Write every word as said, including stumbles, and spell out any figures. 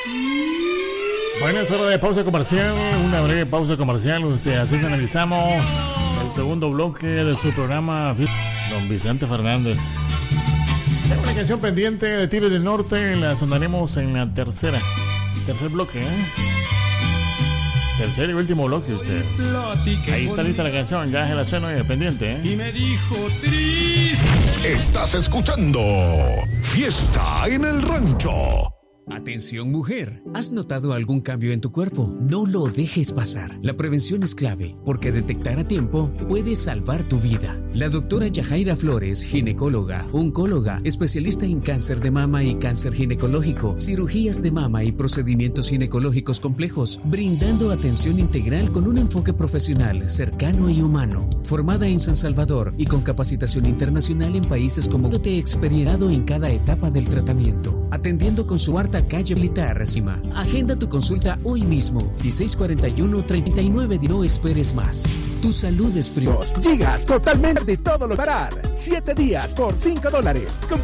Bueno, es hora de pausa comercial, una breve pausa comercial. O sea, así que analizamos el segundo bloque de su programa, Don Vicente Fernández. Tengo una canción pendiente de Tigres del Norte, la sonaremos en la tercera, tercer bloque, ¿eh? Tercer y último bloque, usted. Ahí está lista la canción, ya se la suena y pendiente, ¿eh? Y me dijo triste. Estás escuchando Fiesta en el Rancho. Atención mujer, ¿has notado algún cambio en tu cuerpo? No lo dejes pasar. La prevención es clave, porque detectar a tiempo puede salvar tu vida. La doctora Yajaira Flores, ginecóloga, oncóloga, especialista en cáncer de mama y cáncer ginecológico, cirugías de mama y procedimientos ginecológicos complejos, brindando atención integral con un enfoque profesional, cercano y humano. Formada en San Salvador y con capacitación internacional en países como te experienciado en cada etapa del tratamiento, atendiendo con su arte calle Militar Cima. Agenda tu consulta hoy mismo. dieciséis cuarenta y uno treinta y nueve. No esperes más. Tu salud es primero. Gigas totalmente de todo lo parar. siete días por cinco dólares.